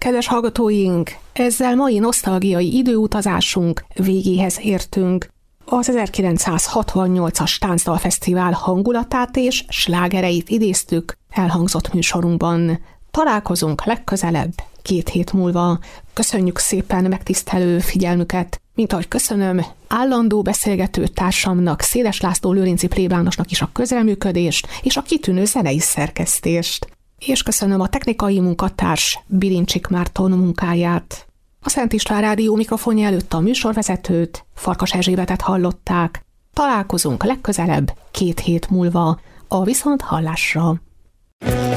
Kedves hallgatóink, ezzel mai nosztalgiai időutazásunk végéhez értünk. Az 1968-as Táncdalfesztivál hangulatát és slágereit idéztük elhangzott műsorunkban. Találkozunk legközelebb 2 hét múlva. Köszönjük szépen megtisztelő figyelmüket, mint ahogy köszönöm állandó beszélgető társamnak, Széles László Lőrinci plébánosnak is a közreműködést és a kitűnő zenei szerkesztést. És köszönöm a technikai munkatárs Bilincsik Márton munkáját. A Szent István Rádió mikrofonja előtt a műsorvezetőt, Farkas Erzsébetet hallották. Találkozunk legközelebb 2 hét múlva, a viszonthallásra.